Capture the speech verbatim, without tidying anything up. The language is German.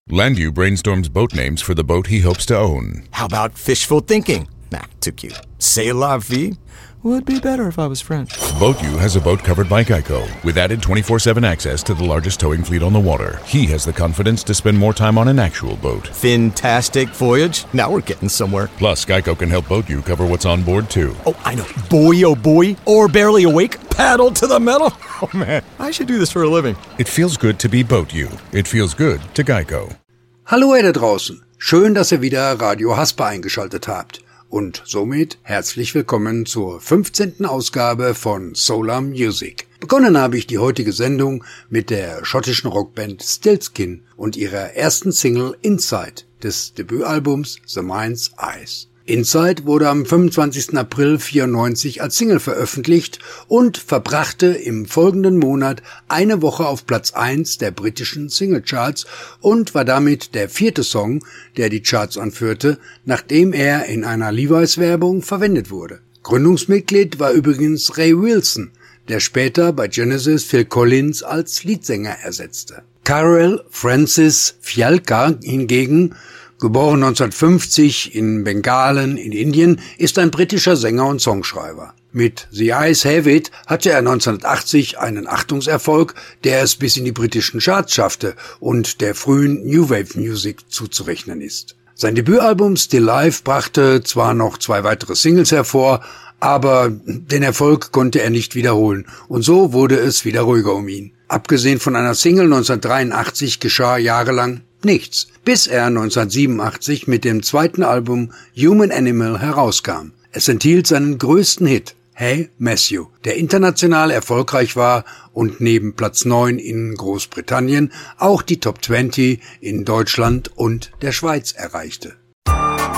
Landu brainstorms boat names for the boat he hopes to own. How about fishful thinking? Nah, too cute. C'est la vie? Would be better if I was French. BoatU has a boat covered by Geico with added twenty-four seven access to the largest towing fleet on the water. He has the confidence to spend more time on an actual boat. Fantastic voyage. Now we're getting somewhere. Plus, Geico can help BoatU cover what's on board, too. Oh, I know. Boy, oh boy. Or barely awake. Paddle to the metal. Oh, man. I should do this for a living. It feels good to be BoatU. It feels good to Geico. Hallo ihr da draußen. Schön, dass ihr wieder Radio Haspa eingeschaltet habt. Und somit herzlich willkommen zur fünfzehnten Ausgabe von Solar Music. Begonnen habe ich die heutige Sendung mit der schottischen Rockband Stiltskin und ihrer ersten Single Inside des Debütalbums The Mind's Eyes. Inside wurde am fünfundzwanzigsten April vierundneunzig als Single veröffentlicht und verbrachte im folgenden Monat eine Woche auf Platz eins der britischen Singlecharts und war damit der vierte Song, der die Charts anführte, nachdem er in einer Levi's-Werbung verwendet wurde. Gründungsmitglied war übrigens Ray Wilson, der später bei Genesis Phil Collins als Leadsänger ersetzte. Karel Francis Fialka hingegen, geboren neunzehnhundertfünfzig in Bengalen in Indien, ist ein britischer Sänger und Songschreiber. Mit The Eyes Have It hatte er neunzehnhundertachtzig einen Achtungserfolg, der es bis in die britischen Charts schaffte und der frühen New Wave Music zuzurechnen ist. Sein Debütalbum Still Life brachte zwar noch zwei weitere Singles hervor, aber den Erfolg konnte er nicht wiederholen und so wurde es wieder ruhiger um ihn. Abgesehen von einer Single neunzehnhundertdreiundachtzig geschah jahrelang nichts, bis er neunzehnhundertsiebenundachtzig mit dem zweiten Album Human Animal herauskam. Es enthielt seinen größten Hit, Hey Matthew, der international erfolgreich war und neben Platz neun in Großbritannien auch die Top zwanzig in Deutschland und der Schweiz erreichte.